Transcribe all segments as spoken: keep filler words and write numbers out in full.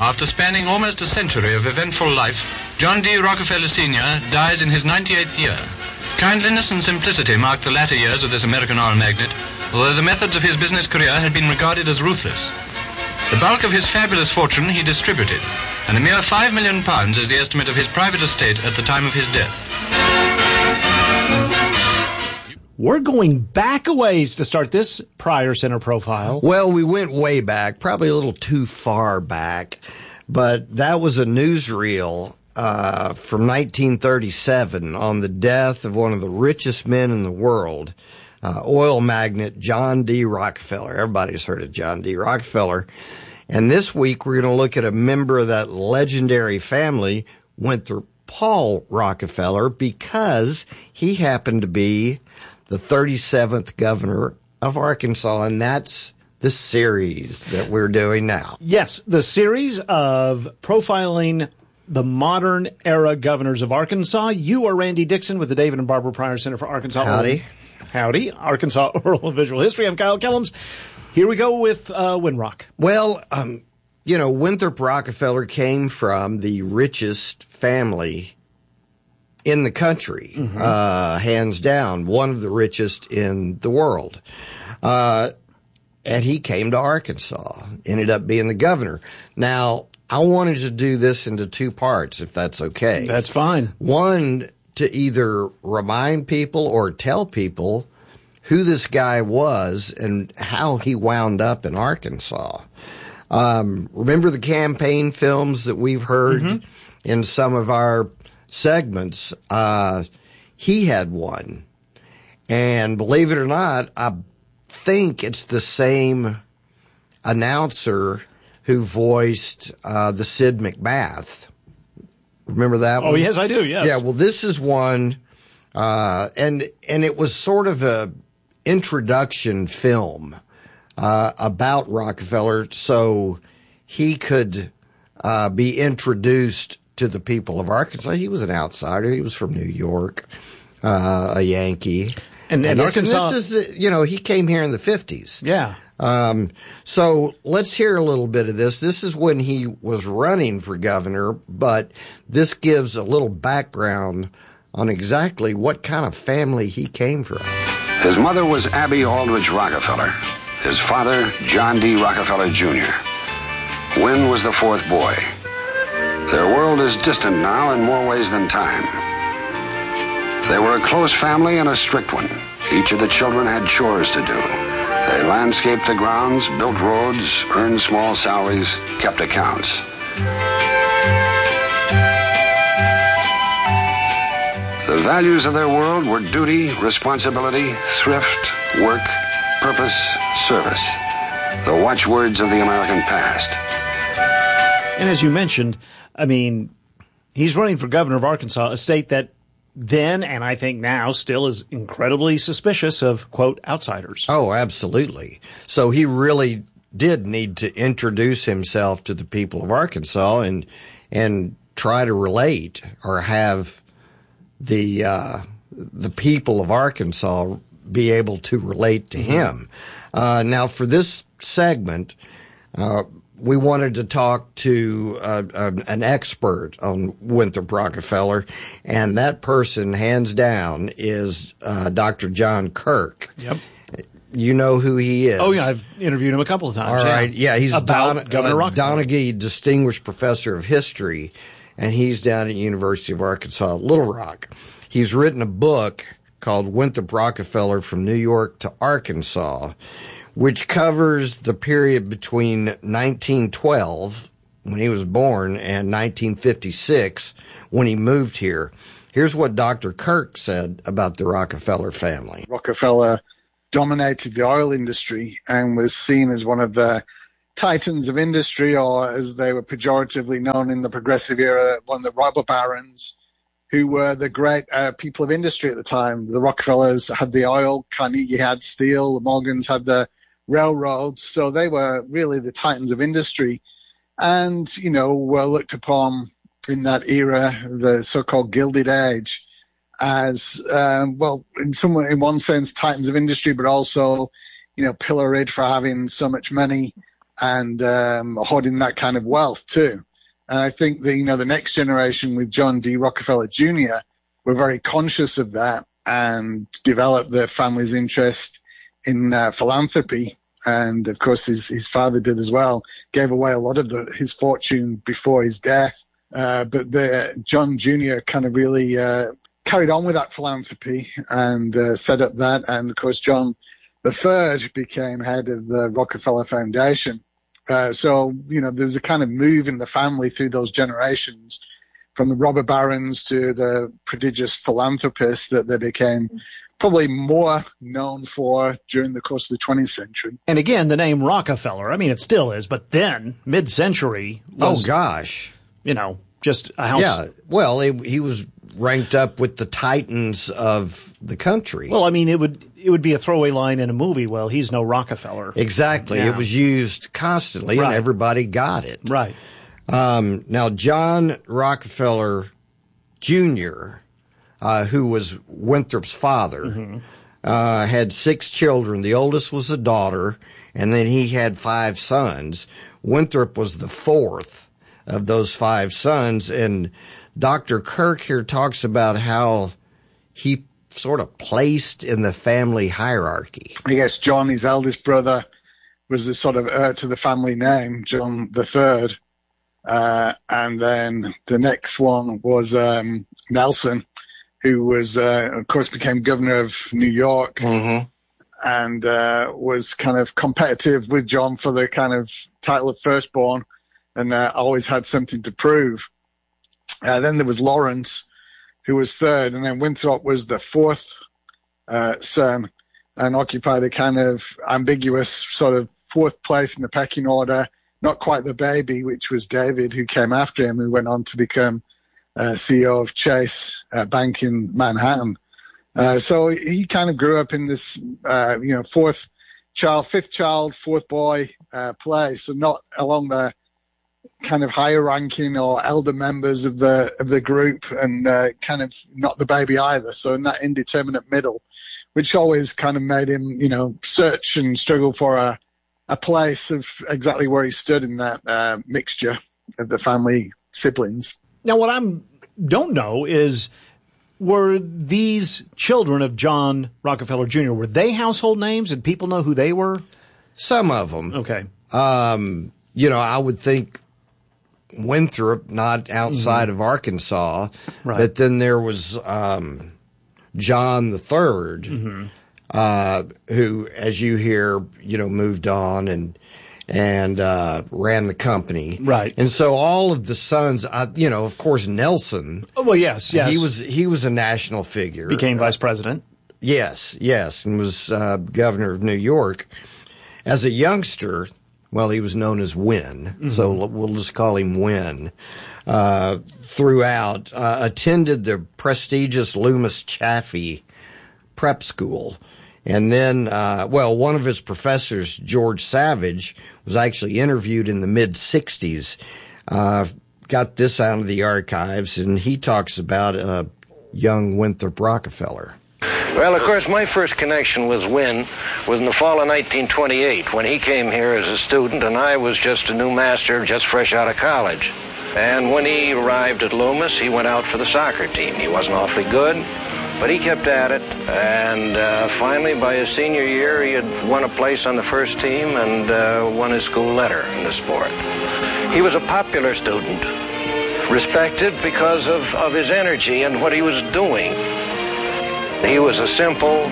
After spanning almost a century of eventful life, John D. Rockefeller Senior dies in his ninety-eighth year. Kindliness and simplicity marked the latter years of this American oil magnate, although the methods of his business career had been regarded as ruthless. The bulk of his fabulous fortune he distributed, and a mere five million pounds is the estimate of his private estate at the time of his death. We're going back a ways to start this Pryor Center profile. Well, we went way back, probably a little too far back, but that was a newsreel uh, from nineteen thirty-seven on the death of one of the richest men in the world, uh, oil magnate John D. Rockefeller. Everybody's heard of John D. Rockefeller. And this week we're going to look at a member of that legendary family, Winthrop Paul Rockefeller, because he happened to be the thirty-seventh governor of Arkansas, and that's the series that we're doing now. Yes, the series of profiling the modern era governors of Arkansas. You are Randy Dixon with the David and Barbara Pryor Center for Arkansas. Howdy. Oral, howdy, Arkansas Oral and Visual History. I'm Kyle Kellums. Here we go with uh, Winrock. Well, um, you know, Winthrop Rockefeller came from the richest family in the country, mm-hmm. uh, hands down, one of the richest in the world. Uh, and he came to Arkansas, ended up being the governor. Now, I wanted to do this into two parts, if that's okay. That's fine. One, to either remind people or tell people who this guy was and how he wound up in Arkansas. Um, remember the campaign films that we've heard mm-hmm. in some of our segments? Uh, he had one. And believe it or not, I think it's the same announcer who voiced uh, the Sid McMath. Remember that one? Oh, yes, I do, yes. Yeah, well, this is one, uh, and and it was sort of a introduction film uh, about Rockefeller so he could uh, be introduced to the people of Arkansas. He was an outsider. He was from New York, uh, a Yankee. And, and, and this, Arkansas. This is, you know, he came here in the fifties. Yeah. Um, so let's hear a little bit of this. This is when he was running for governor, but this gives a little background on exactly what kind of family he came from. His mother was Abby Aldrich Rockefeller. His father, John D. Rockefeller, Junior Win was the fourth boy. Their world is distant now in more ways than time. They were a close family and a strict one. Each of the children had chores to do. They landscaped the grounds, built roads, earned small salaries, kept accounts. The values of their world were duty, responsibility, thrift, work, purpose, service. The watchwords of the American past. And as you mentioned, I mean, he's running for governor of Arkansas, a state that then, and I think now, still is incredibly suspicious of, quote, outsiders. Oh, absolutely. So he really did need to introduce himself to the people of Arkansas and and try to relate or have the uh, the people of Arkansas be able to relate to him. Uh, now, for this segment, uh, we wanted to talk to uh, uh, an expert on Winthrop Rockefeller, and that person, hands down, is uh, Doctor John Kirk. Yep. You know who he is. Oh, yeah, I've interviewed him a couple of times. All right, yeah, he's about Don, Governor uh, Rockefeller. Donaghy Distinguished Professor of History, and he's down at University of Arkansas, Little Rock. He's written a book called Winthrop Rockefeller from New York to Arkansas, which covers the period between nineteen twelve, when he was born, and nineteen fifty-six, when he moved here. Here's what Doctor Kirk said about the Rockefeller family. Rockefeller dominated the oil industry and was seen as one of the titans of industry, or as they were pejoratively known in the progressive era, one of the robber barons, who were the great uh, people of industry at the time. The Rockefellers had the oil, Carnegie had steel, the Morgans had the railroads, so they were really the titans of industry, and you know were looked upon in that era, the so-called Gilded Age, as um, well, in some in one sense, titans of industry, but also, you know, pilloried for having so much money and um, hoarding that kind of wealth too. And I think the, you know, the next generation with John D. Rockefeller Junior were very conscious of that and developed their family's interest in uh, philanthropy. And of course, his, his father did as well, gave away a lot of the, his fortune before his death. Uh, but the, John Junior kind of really uh, carried on with that philanthropy and uh, set up that. And of course, John the Third became head of the Rockefeller Foundation. Uh, so, you know, there's a kind of move in the family through those generations, from the robber barons to the prodigious philanthropists that they became probably more known for during the course of the twentieth century. And again, the name Rockefeller, I mean, it still is, but then, mid-century, was, oh, gosh. you know, just a house. Yeah, well, it, he was ranked up with the titans of the country. Well, I mean, it would it would be a throwaway line in a movie. Well, he's no Rockefeller. Exactly. Yeah. It was used constantly, Right. and everybody got it. Right. Um, now, John Rockefeller Junior, uh, who was Winthrop's father, mm-hmm. uh, had six children. The oldest was a daughter, and then he had five sons. Winthrop was the fourth of those five sons, and Doctor Kirk here talks about how he sort of placed in the family hierarchy. I guess John, his eldest brother, was the sort of heir to the family name, John the Third. Uh, and then the next one was um, Nelson, who was, uh, of course, became governor of New York, mm-hmm. and uh, was kind of competitive with John for the kind of title of firstborn, and uh, always had something to prove. Uh, then there was Lawrence, who was third, and then Winthrop was the fourth uh, son, and occupied a kind of ambiguous sort of fourth place in the pecking order. Not quite the baby, which was David, who came after him, who went on to become uh, C E O of Chase uh, Bank in Manhattan. Uh, so he kind of grew up in this, uh, you know, fourth child, fifth child, fourth boy uh, place, so not along the kind of higher ranking or elder members of the of the group, and uh, kind of not the baby either. So in that indeterminate middle, which always kind of made him, you know, search and struggle for a a place of exactly where he stood in that uh, mixture of the family siblings. Now, what I don't know is, were these children of John Rockefeller Junior, were they household names? Did people know who they were? Some of them. Okay. Um, you know, I would think Winthrop, not outside mm-hmm. of Arkansas, right. but then there was um, John the Third, mm-hmm. uh, who, as you hear, you know, moved on and and uh, ran the company. Right. And so all of the sons, uh, you know, of course, Nelson. Oh, well, yes, yes. He was he was a national figure. Became vice president. Uh, yes, yes, and was uh, governor of New York. As a youngster, well, he was known as Win, mm-hmm. so we'll just call him Win. Uh, throughout, uh, attended the prestigious Loomis Chaffee prep school. And then, uh, well, one of his professors, George Savage, was actually interviewed in the mid-sixties, uh, got this out of the archives, and he talks about uh, young Winthrop Rockefeller. Well, of course, my first connection with Win was in the fall of nineteen twenty-eight, when he came here as a student, and I was just a new master, just fresh out of college. And when he arrived at Loomis, he went out for the soccer team. He wasn't awfully good, but he kept at it, and uh, finally, by his senior year, he had won a place on the first team and uh, won his school letter in the sport. He was a popular student, respected because of, of his energy and what he was doing. He was a simple,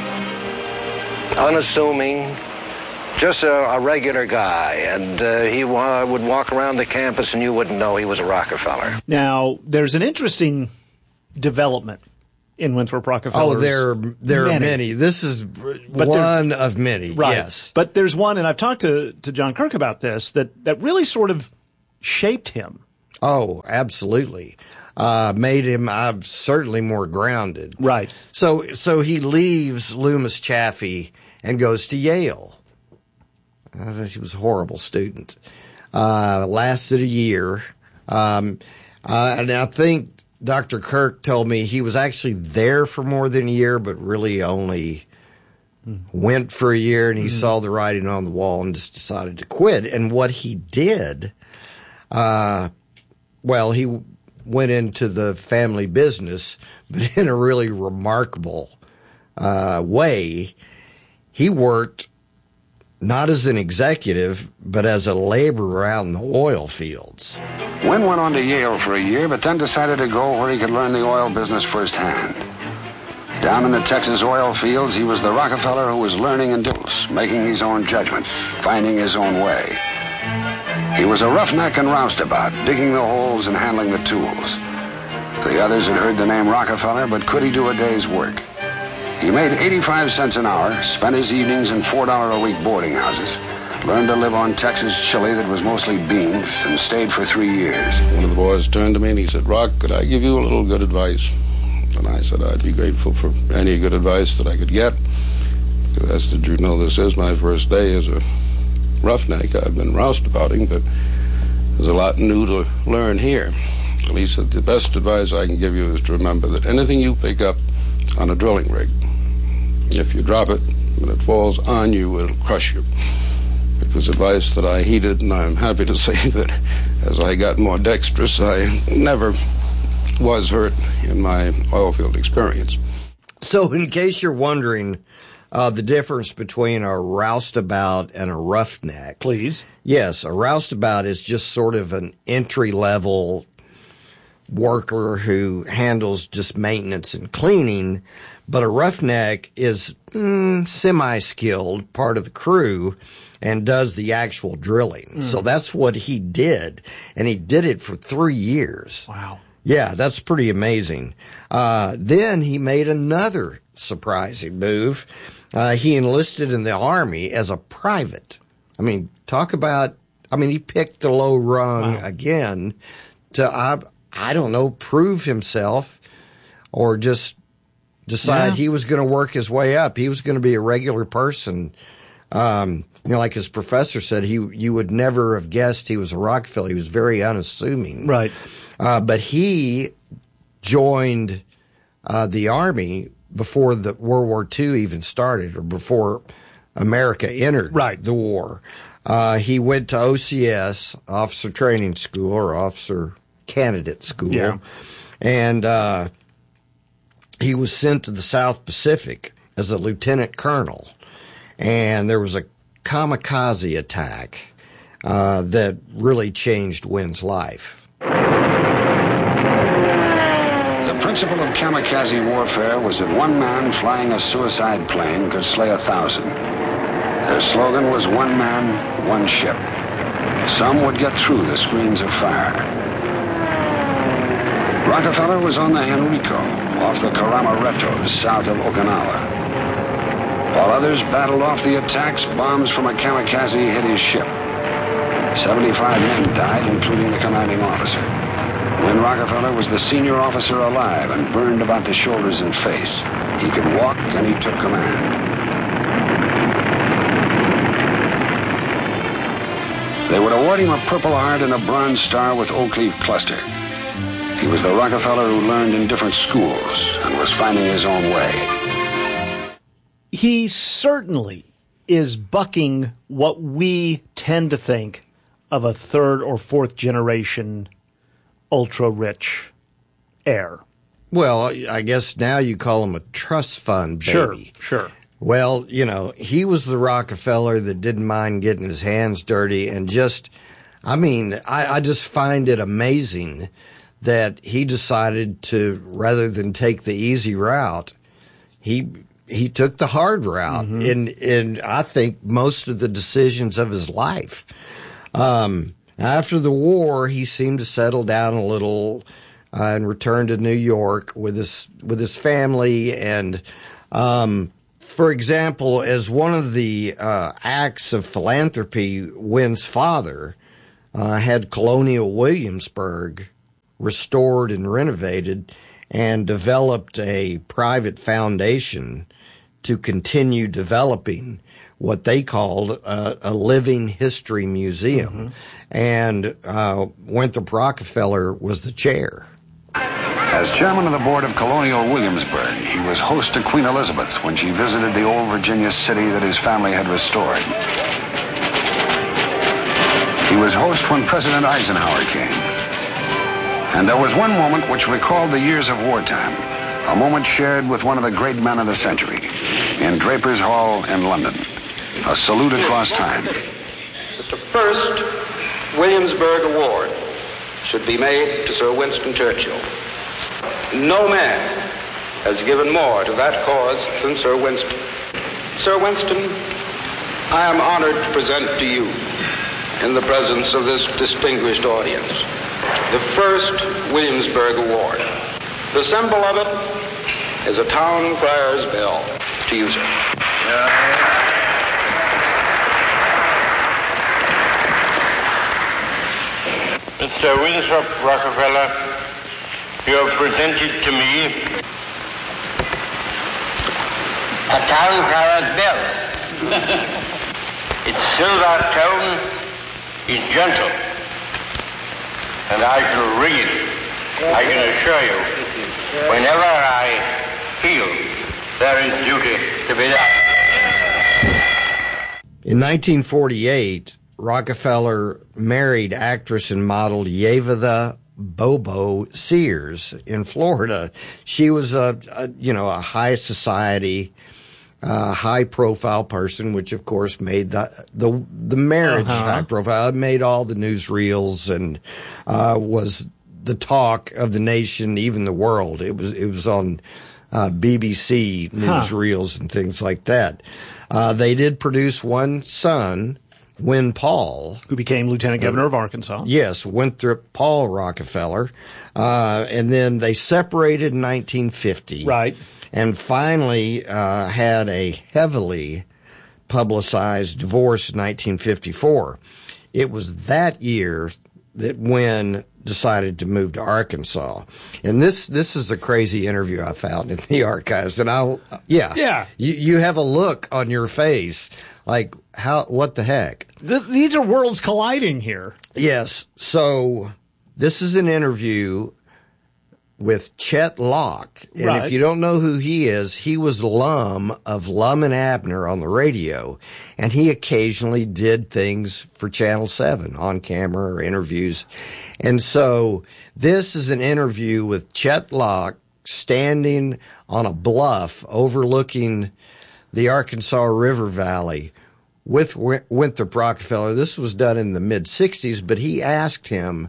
unassuming, just a, a regular guy, and uh, he wa- would walk around the campus and you wouldn't know he was a Rockefeller. Now, there's an interesting development in Winthrop Rockefeller. Oh, there, there many. are many. This is but one of many, right. yes. But there's one, and I've talked to, to John Kirk about this, that, that really sort of shaped him. Oh, absolutely. Uh, made him uh, certainly more grounded. Right. So so he leaves Loomis Chaffee and goes to Yale. Uh, he was a horrible student. Uh, lasted a year. Um, uh, and I think Doctor Kirk told me he was actually there for more than a year, but really only mm. went for a year, and he mm. saw the writing on the wall and just decided to quit. And what he did, uh, well, he went into the family business, but in a really remarkable uh, way. He worked not as an executive, but as a laborer out in the oil fields. Wynn went on to Yale for a year, but then decided to go where he could learn the oil business firsthand. Down in the Texas oil fields, he was the Rockefeller who was learning and making his own judgments, finding his own way. He was a roughneck and roustabout, digging the holes and handling the tools. The others had heard the name Rockefeller, but could he do a day's work? He made eighty-five cents an hour, spent his evenings in four dollars a week boarding houses, learned to live on Texas chili that was mostly beans, and stayed for three years. One of the boys turned to me and he said, "Rock, could I give you a little good advice?" And I said I'd be grateful for any good advice that I could get. Because as did you know, this is my first day as a roughneck. I've been roustabouting, but there's a lot new to learn here. He said, the best advice I can give you is to remember that anything you pick up on a drilling rig, if you drop it, when it falls on you, it'll crush you. It was advice that I heeded, and I'm happy to say that as I got more dexterous, I never was hurt in my oil field experience. So in case you're wondering uh, the difference between a roustabout and a roughneck. Please. Yes, a roustabout is just sort of an entry-level worker who handles just maintenance and cleaning, but a roughneck is mm, semi-skilled, part of the crew, and does the actual drilling. Mm. So that's what he did, and he did it for three years. Wow. Yeah, that's pretty amazing. Uh, then he made another surprising move. Uh, he enlisted in the Army as a private. I mean, talk about, I mean, he picked the low rung wow. again to, I, I don't know, prove himself or just decide yeah. he was going to work his way up. He was going to be a regular person. Um, you know, like his professor said, he you would never have guessed he was a Rockefeller. He was very unassuming. Right. Uh, but he joined uh, the Army before the World War Two even started, or before America entered right. the war. Uh, he went to O C S, Officer Training School, or Officer Candidate School. Yeah. And uh, he was sent to the South Pacific as a lieutenant colonel. And there was a kamikaze attack uh, that really changed Wynn's life. The principle of kamikaze warfare was that one man flying a suicide plane could slay a thousand. Their slogan was one man, one ship. Some would get through the screens of fire. Rockefeller was on the Henrico, off the Karama Retos, south of Okinawa. While others battled off the attacks, bombs from a kamikaze hit his ship. seventy-five men died, including the commanding officer. Wynn Rockefeller was the senior officer alive and burned about the shoulders and face. He could walk and he took command. They would award him a Purple Heart and a Bronze Star with Oak Leaf Cluster. He was the Rockefeller who learned in different schools and was finding his own way. He certainly is bucking what we tend to think of a third or fourth generation ultra-rich heir. Well, I guess now you call him a trust fund baby. Sure, sure. Well, you know, he was the Rockefeller that didn't mind getting his hands dirty and just, I mean, I, I just find it amazing that he decided to, rather than take the easy route, he he took the hard route mm-hmm. in, in, I think, most of the decisions of his life. Um, after the war, he seemed to settle down a little uh, and return to New York with his with his family. And, um, for example, as one of the uh, acts of philanthropy, Wynn's father uh, had Colonial Williamsburg restored and renovated and developed a private foundation to continue developing what they called a, a living history museum. Mm-hmm. And uh, Winthrop Rockefeller was the chair. As chairman of the board of Colonial Williamsburg, he was host to Queen Elizabeth when she visited the old Virginia city that his family had restored. He was host when President Eisenhower came. And there was one moment which recalled the years of wartime, a moment shared with one of the great men of the century, in Draper's Hall in London. A salute across time. That the first Williamsburg Award should be made to Sir Winston Churchill. No man has given more to that cause than Sir Winston. Sir Winston, I am honored to present to you, in the presence of this distinguished audience, the first Williamsburg Award. The symbol of it is a town crier's bell. To you, sir. Yeah. Mister Winthrop Rockefeller, you have presented to me a town crier's bell. Its silver tone is gentle, and I shall ring it, I can assure you, whenever I feel there is duty to be done. In nineteen forty-eight, Rockefeller married actress and model Yevida Bobo Sears in Florida. She was a, a you know, a high society, uh, high profile person, which of course made the, the, the marriage uh-huh. high profile. It made all the newsreels and, uh, was the talk of the nation, even the world. It was, it was on, uh, B B C newsreels huh. and things like that. Uh, they did produce one son, Win Paul, who became lieutenant governor uh, of Arkansas. Yes, Winthrop Paul Rockefeller. Uh, and then they separated in nineteen fifty. Right. And finally uh, had a heavily publicized divorce in nineteen fifty-four. It was that year that Win decided to move to Arkansas. And this this is a crazy interview I found in the archives. And I'll, yeah. Yeah. You, you have a look on your face like, how, what the heck? The, these are worlds colliding here. Yes. So this is an interview with Chet Locke. And right. if you don't know who he is, he was Lum of Lum and Abner on the radio. And he occasionally did things for Channel seven on camera or interviews. And so this is an interview with Chet Locke standing on a bluff overlooking the Arkansas River Valley with Winthrop Rockefeller. This was done in the mid sixties, but he asked him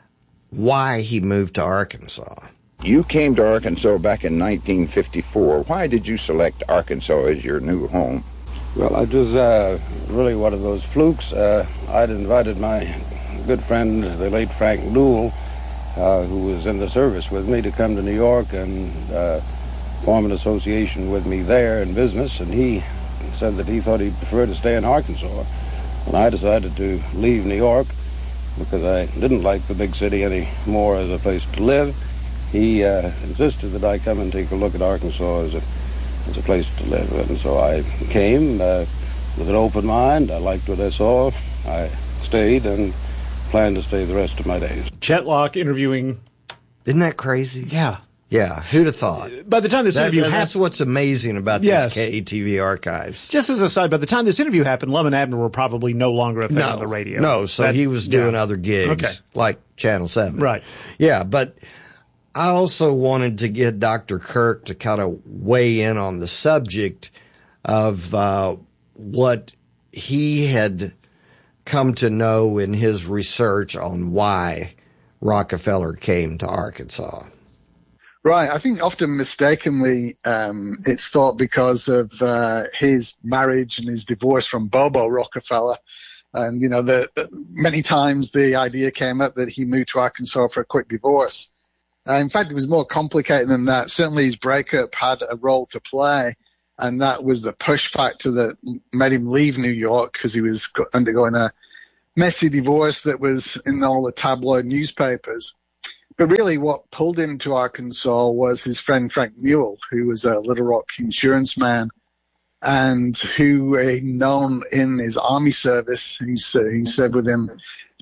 why he moved to Arkansas. You came to Arkansas back in nineteen fifty-four. Why did you select Arkansas as your new home? Well, it was uh, really one of those flukes. Uh, I'd invited my good friend, the late Frank Newell, uh, who was in the service with me, to come to New York and uh, form an association with me there in business, and he said that he thought he'd prefer to stay in Arkansas. And I decided to leave New York because I didn't like the big city any more as a place to live. He uh, insisted that I come and take a look at Arkansas as a, as a place to live. And so I came uh, with an open mind. I liked what I saw. I stayed and planned to stay the rest of my days. Chet Locke interviewing. Isn't that crazy? Yeah. Yeah, who'd have thought? By the time this that, interview that, happened, that's what's amazing about yes. these K E T V archives. Just as a side, by the time this interview happened, Lum and Abner were probably no longer a thing no, on the radio. No, so that, he was doing yeah. other gigs, okay. like Channel seven. Right. Yeah, but I also wanted to get Doctor Kirk to kind of weigh in on the subject of uh, what he had come to know in his research on why Rockefeller came to Arkansas. Right. I think often mistakenly um, it's thought because of uh, his marriage and his divorce from Bobo Rockefeller. And, you know, the, the, many times the idea came up that he moved to Arkansas for a quick divorce. Uh, in fact, it was more complicated than that. Certainly his breakup had a role to play. And that was the push factor that made him leave New York because he was undergoing a messy divorce that was in all the tabloid newspapers. But really what pulled him to Arkansas was his friend Frank Newell, who was a Little Rock insurance man and who he known in his Army service. He, uh, he served with him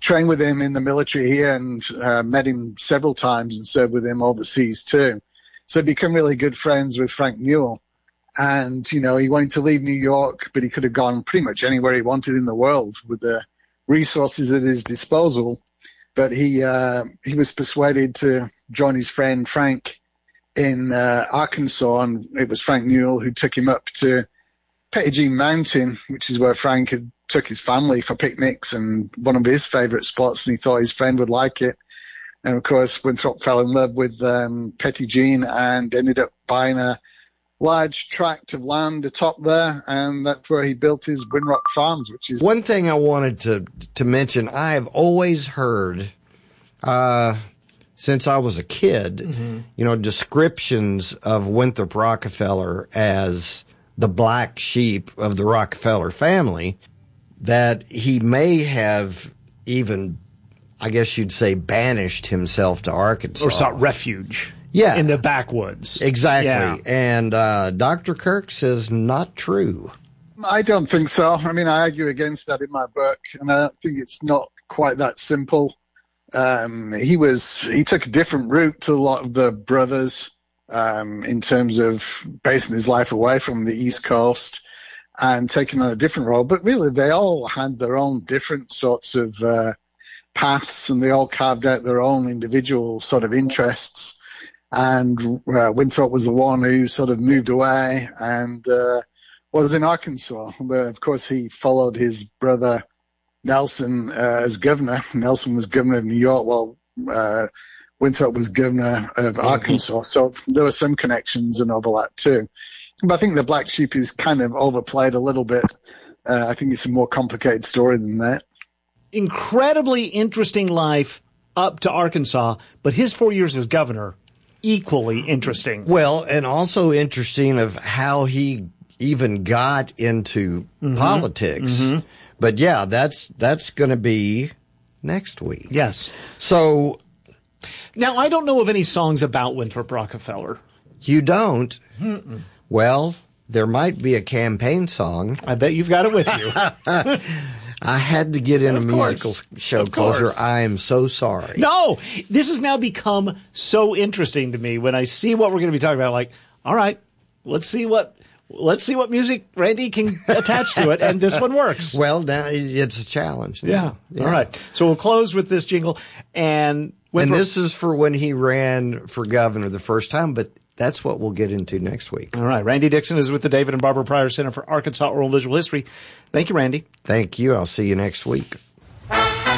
trained with him in the military here and uh, met him several times and served with him overseas too. So he became really good friends with Frank Newell. And, you know, he wanted to leave New York, but he could have gone pretty much anywhere he wanted in the world with the resources at his disposal. But he uh, he was persuaded to join his friend Frank in uh, Arkansas, and it was Frank Newell who took him up to Petit Mountain, which is where Frank had took his family for picnics and one of his favorite spots, and he thought his friend would like it. And of course, Winthrop fell in love with um, Petit Jean and ended up buying a large tract of land atop there, and that's where he built his Winrock Farms, which is one thing I wanted to to mention. I have always heard, uh, since I was a kid, mm-hmm. you know, descriptions of Winthrop Rockefeller as the black sheep of the Rockefeller family, that he may have even, I guess you'd say, banished himself to Arkansas. Or sought refuge. Yeah. In the backwoods. Exactly. Yeah. And uh, Doctor Kirk says not true. I don't think so. I mean, I argue against that in my book, and I don't think it's not quite that simple. Um, he was he took a different route to a lot of the brothers um, in terms of basing his life away from the East Coast and taking on a different role. But really, they all had their own different sorts of uh, paths, and they all carved out their own individual sort of interests. And uh, Winthrop was the one who sort of moved away and uh, was in Arkansas. But of course, he followed his brother Nelson uh, as governor. Nelson was governor of New York, while uh, Winthrop was governor of Arkansas. So there were some connections and overlap too. But I think the black sheep is kind of overplayed a little bit. Uh, I think it's a more complicated story than that. Incredibly interesting life up to Arkansas, but his four years as governor, equally interesting. Well, and also interesting of how he even got into mm-hmm. politics. Mm-hmm. But yeah, that's that's going to be next week. Yes. So now I don't know of any songs about Winthrop Rockefeller. You don't? Mm-mm. Well, there might be a campaign song. I bet you've got it with you. I had to get in of a course. musical show closer. I am so sorry. No, this has now become so interesting to me when I see what we're going to be talking about. Like, all right, let's see what let's see what music Randy can attach to it, and this one works. Well, now it's a challenge. Yeah. yeah. All right. So we'll close with this jingle, and and this is for when he ran for governor the first time, but that's what we'll get into next week. All right. Randy Dixon is with the David and Barbara Pryor Center for Arkansas Oral Visual History. Thank you, Randy. Thank you. I'll see you next week.